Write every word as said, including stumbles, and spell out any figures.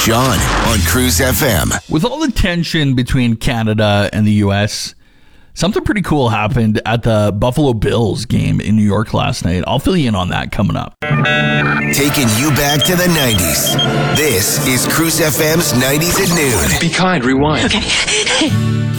John on Cruise F M. With all the tension between Canada and the U S, something pretty cool happened at the Buffalo Bills game in New York last night. I'll fill you in on that coming up. Taking you back to the nineties. This is Cruise F M's nineties at noon. Be kind, rewind. Okay.